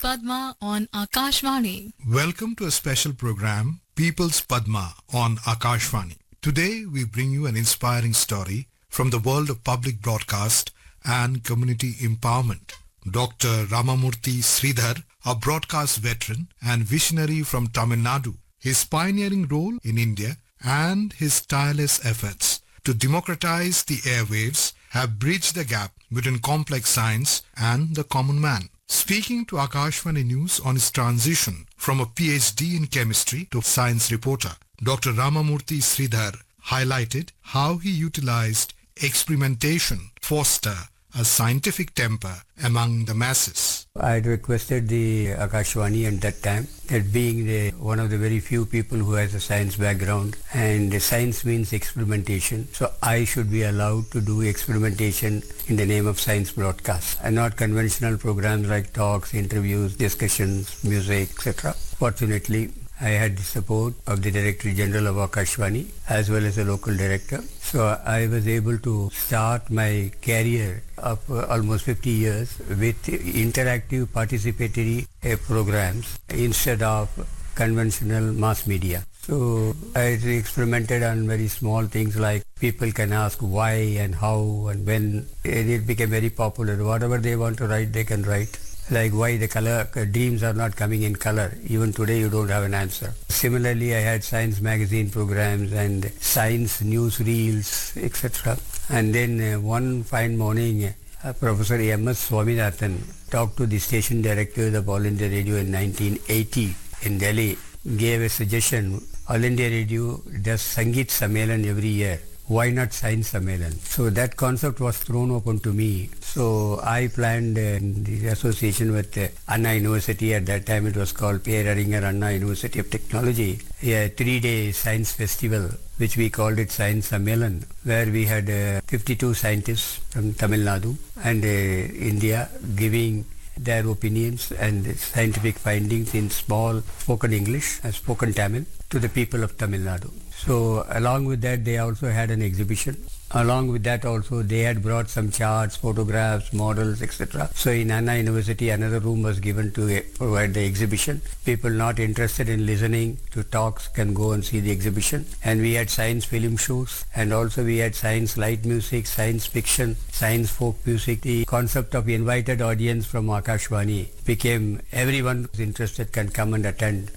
Padma on Akashvani. Welcome to a special program, People's Padma on Akashvani. Today we bring you an inspiring story from the world of public broadcast and community empowerment. Dr. Ramamurthy Sridhar, a broadcast veteran and visionary from Tamil Nadu, his pioneering role in India and his tireless efforts to democratize the airwaves have bridged the gap between complex science and the common man. Speaking to Akashvani News on his transition from a PhD in chemistry to science reporter, Dr. Ramamurthy Sridhar highlighted how he utilized experimentation to foster a scientific temper among the masses. I had requested the Akashvani at that time that being one of the very few people who has a science background, and science means experimentation, so I should be allowed to do experimentation in the name of science broadcast and not conventional programs like talks, interviews, discussions, music, etc. Fortunately, I had the support of the Director General of Akashvani as well as the local director. So I was able to start my career of almost 50 years with interactive participatory programs instead of conventional mass media. So I experimented on very small things like people can ask why and how and when. It became very popular. Whatever they want to write, they can write. Like why the color dreams are not coming in color. Even today you don't have an answer. Similarly, I had science magazine programs and science news reels, etc. And then one fine morning, Professor M.S. Swaminathan talked to the station director of All India Radio in 1980 in Delhi, gave a suggestion. All India Radio does Sangeet Sammelan every year. Why not Science Sammelan? So that concept was thrown open to me. So I planned the association with Anna University. At that time it was called Peraringer Anna University of Technology, a 3-day science festival, which we called it Science Sammelan, where we had 52 scientists from Tamil Nadu and India giving their opinions and scientific findings in small spoken English and spoken Tamil to the people of Tamil Nadu. So along with that, they also had an exhibition. Along with that also, they had brought some charts, photographs, models, etc. So in Anna University, another room was given to provide the exhibition. People not interested in listening to talks can go and see the exhibition. And we had science film shows, and also we had science light music, science fiction, science folk music. The concept of invited audience from Akashvani became everyone who's interested can come and attend.